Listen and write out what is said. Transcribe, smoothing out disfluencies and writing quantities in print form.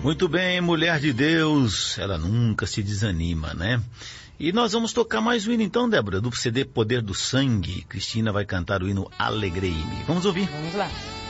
Muito bem, mulher de Deus, ela nunca se desanima, né? E nós vamos tocar mais um hino então, Débora, do CD Poder do Sangue. Cristina vai cantar o hino Alegrei-me. Vamos ouvir. Vamos lá.